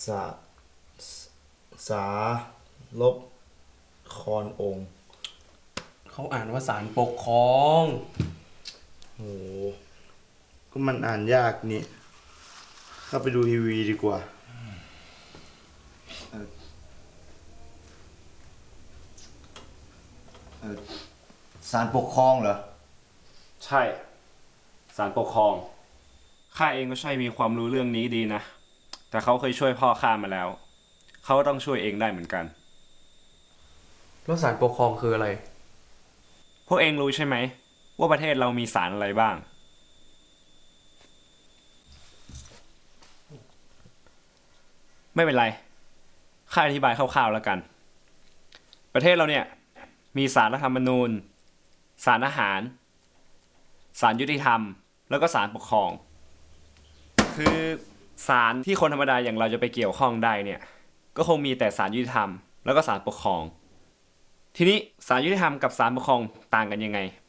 สาสาลบคอนองค์เขาอ่านว่าศาลปกครองโหก็มันอ่านยากนี่เข้าไปดูทีวีดีกว่าศาลปกครองเหรอใช่ศาลปกครองข้าเองก็ใช่มีความรู้เรื่องนี้ดีนะแต่เขาเคยช่วยพ่อข้ามาแล้วเขาก็ต้องช่วยเองได้เหมือนกันแล้วศาลปกครองคืออะไรพวกเองรู้ใช่ไหมว่าประเทศเรามีศาลอะไรบ้างไม่เป็นไรข้าอธิบายคร่าวๆแล้วกันประเทศเราเนี่ยมีศาลรัฐธรรมนูญศาลอาหารศาลยุติธรรมแล้วก็ศาลปกครองคือศาลที่คนธรรมดาอย่างเราจะไปเกี่ยวข้องได้เนี่ยก็คงมีแต่ศาลยุติธรรมแล้วก็ศาลปกครองทีนี้ศาลยุติธรรมกับศาลปกครองต่างกันยังไง